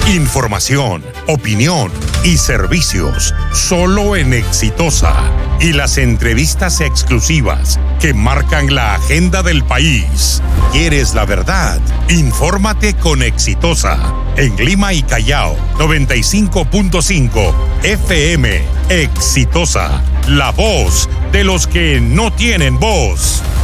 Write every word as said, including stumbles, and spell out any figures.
Información, opinión y servicios solo en Exitosa. Y las entrevistas exclusivas que marcan la agenda del país. ¿Quieres la verdad? Infórmate con Exitosa. En Lima y Callao, noventa y cinco punto cinco F M. Exitosa, la voz de los que no tienen voz.